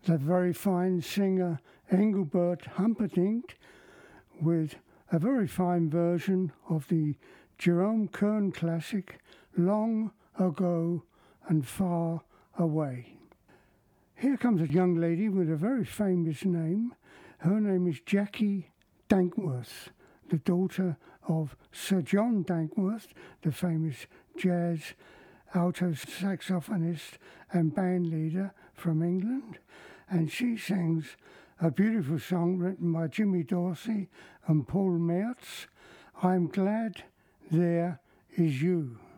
the very fine singer Engelbert Humperdinck with a very fine version of the Jerome Kern classic Long Ago and Far Away. Here comes a young lady with a very famous name. Her name is Jackie Dankworth, the daughter of Sir John Dankworth, the famous jazz alto saxophonist and band leader from England. And she sings a beautiful song written by Jimmy Dorsey and Paul Mertz, I'm Glad There Is You.